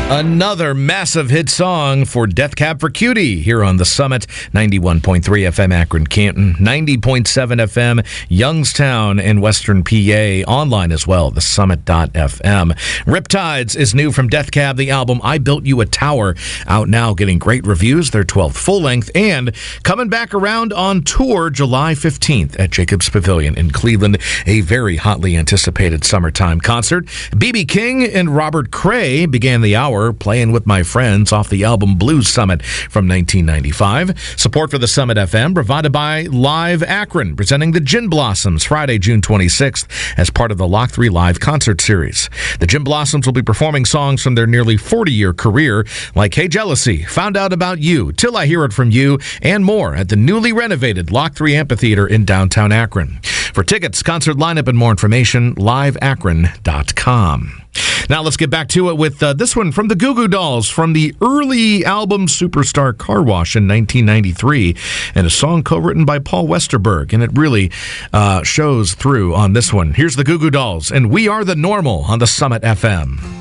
Another massive hit song for Death Cab for Cutie here on the Summit. 91.3 FM Akron Canton, 90.7 FM Youngstown in Western PA, online as well, thesummit.fm. Riptides is new from Death Cab, the album I Built You a Tower, out now, getting great reviews, their 12th full length, and coming back around on tour July 15th at Jacobs Pavilion in Cleveland, a very hotly anticipated summertime concert. B.B. King and Robert Cray began the hour playing with my friends off the album Blues Summit from 1995. Support for the Summit FM provided by Live Akron, presenting the Gin Blossoms Friday, June 26th as part of the Lock 3 Live concert series. The Gin Blossoms will be performing songs from their nearly 40-year career like Hey Jealousy, Found Out About You, Till I Hear It From You, and more at the newly renovated Lock 3 Amphitheater in downtown Akron. For tickets, concert lineup, and more information, liveakron.com. Now let's get back to it with this one from the Goo Goo Dolls from the early album Superstar Car Wash in 1993, and a song co-written by Paul Westerberg, and it really shows through on this one. Here's the Goo Goo Dolls, and We Are the Normal on the Summit FM.